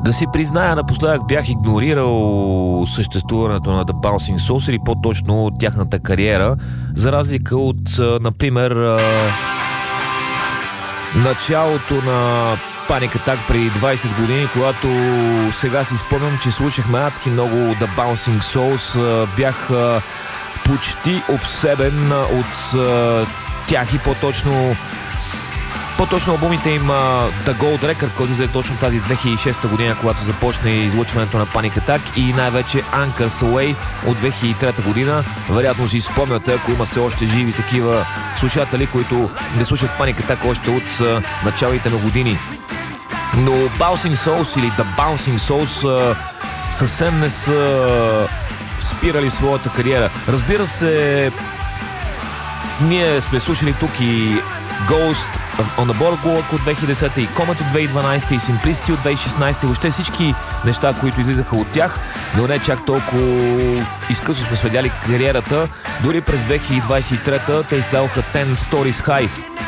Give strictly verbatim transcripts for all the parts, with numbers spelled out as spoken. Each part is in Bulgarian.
Да си призная, напоследък бях игнорирал съществуването на The Bouncing Souls или по-точно тяхната кариера, за разлика от, например, началото на Panic Attack преди двайсет години, когато сега си спомням, че слушахме адски много The Bouncing Souls. Бях почти обсебен от тях и по-точно По-точно албумите им The Gold Record, който взе точно тази две хиляди и шеста година, когато започне излъчването на Panic Attack, и най-вече Anchors Away от две хиляди и трета година. Вероятно си спомняте, ако има все още живи такива слушатели, които не слушат Panic Attack още от началите на години. Но Bouncing Souls или The Bouncing Souls съвсем не са спирали своята кариера. Разбира се, ние сме слушали тук и Ghost on the Boardwalk от две хиляди и десета, и Comet от две хиляди и дванайсета, и Simplicity от две хиляди и шестнайсета, и въобще всички неща, които излизаха от тях, но не чак толкова изкъсно сме следяли кариерата. Дори през две хиляди двайсет и трета те издаваха Ten Stories High.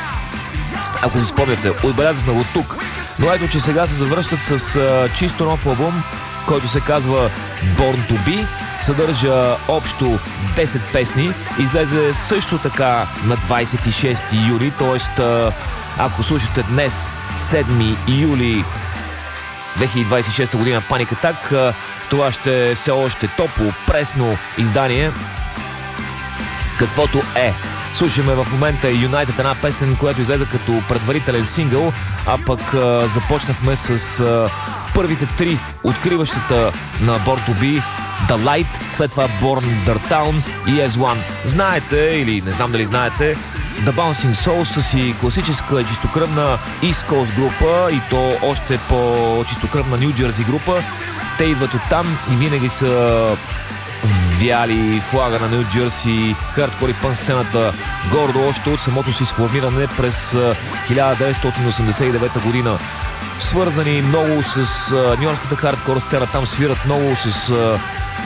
Ако си спомняте, отбелязахме го тук. Но ето, че сега се завръщат с uh, чисто нов албум, който се казва Born to Be. Съдържа общо десет песни. Излезе също така на двайсет и шести юли, т.е. ако слушате днес, седми юли две хиляди двайсет и шеста година, Panic Attack, това ще е все още топло, пресно издание, каквото е. Слушаме в момента United, една песен, която излезе като предварителен сингъл, а пък а, започнахме с а, първите три, откриващата на Born to Be, The Light, след това Born the Town и As One. Знаете, или не знам дали знаете, The Bouncing Souls са си класическа и чистокръвна East Coast група, и то още по-чистокръвна New Jersey група. Те идват оттам и винаги са вяли флага на Ню Джерси, хардкор и пънк сцената гордо още от самото си сформиране през хиляда деветстотин осемдесет и девета година. Свързани много с нюйоркската хардкор сцена, там свират много с а,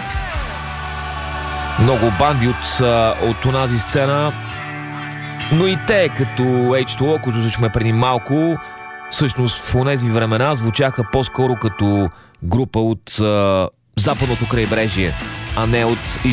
много банди от, а, от онази сцена, но и те, като Ейч ту О, които слушахме преди малко, всъщност в онези времена звучаха по-скоро като група от а, западното крайбрежие, а не от